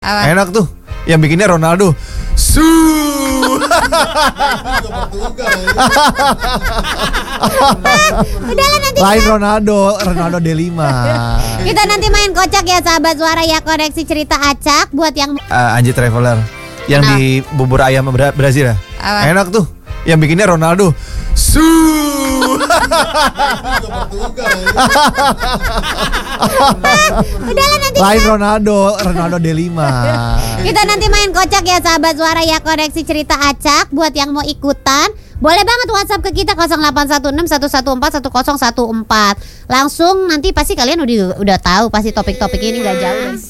Apa? Enak tuh. Yang bikinnya Ronaldo. Udahlah nanti Lain Ronaldo D5. kita nanti main kocak ya sahabat suara ya, koneksi cerita acak buat yang Anji Traveler. Yang di bubur ayam Brazil ya. Apa? Enak tuh. Yang bikinnya Ronaldo. udahlah nanti Lain Ronaldo D5. kita nanti main kocak ya sahabat suara ya, koneksi cerita acak buat yang mau ikutan. Boleh banget WhatsApp ke kita 0816 114 1014. Langsung nanti pasti kalian udah tahu pasti topik-topik ini gak jauh.